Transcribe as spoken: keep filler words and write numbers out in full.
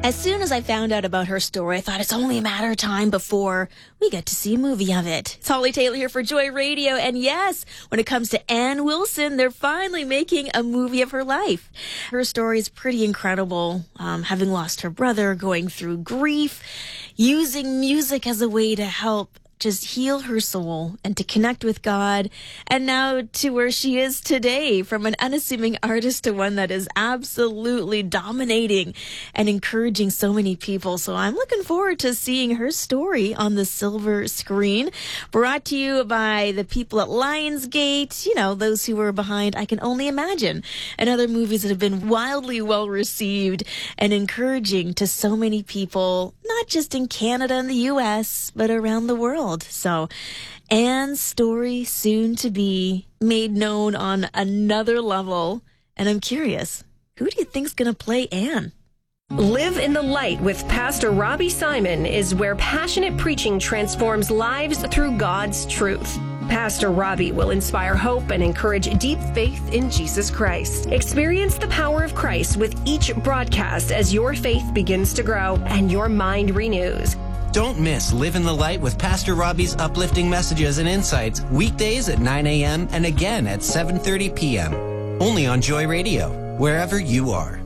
As soon as I found out about her story, I thought it's only a matter of time before we get to see a movie of it. It's Holly Taylor here for Joy Radio. And yes, when it comes to Ann Wilson, they're finally making a movie of her life. Her story is pretty incredible. Um, having lost her brother, going through grief, using music as a way to help just heal her soul and to connect with God, and now to where she is today, from an unassuming artist to one that is absolutely dominating and encouraging so many people. So I'm looking forward to seeing her story on the silver screen, brought to you by the people at Lionsgate, you know, those who were behind I Can Only Imagine, and other movies that have been wildly well received and encouraging to so many people, not just in Canada and the U S, but around the world. So Ann's story soon to be made known on another level. And I'm curious, who do you think's going to play Ann? Live in the Light with Pastor Robbie Simon is where passionate preaching transforms lives through God's truth. Pastor Robbie will inspire hope and encourage deep faith in Jesus Christ. Experience the power of Christ with each broadcast as your faith begins to grow and your mind renews. Don't miss Live in the Light with Pastor Robbie's uplifting messages and insights weekdays at nine a.m. and again at seven thirty p.m. Only on Joy Radio, wherever you are.